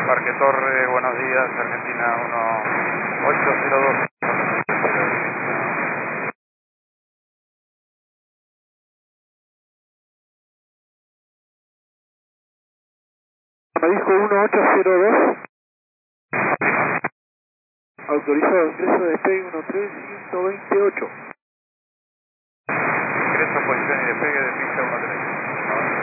Parque Torre, buenos días, Argentina 1802. Me dijo 1802. Autorizado ingreso de despegue 13128. Ingreso, posición y despegue de pista 13.